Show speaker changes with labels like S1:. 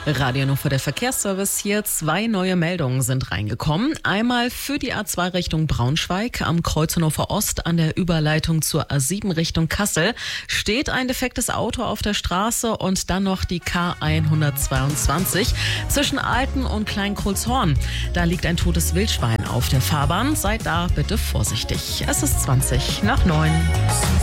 S1: Radio Hannover, der Verkehrsservice hier. 2 neue Meldungen sind reingekommen. Einmal für die A2 Richtung Braunschweig am Kreuz Hannover Ost an der Überleitung zur A7 Richtung Kassel steht ein defektes Auto auf der Straße und dann noch die K122 zwischen Alten und Kleinkohlshorn. Da liegt ein totes Wildschwein auf der Fahrbahn. Seid da bitte vorsichtig. Es ist 20 nach 9.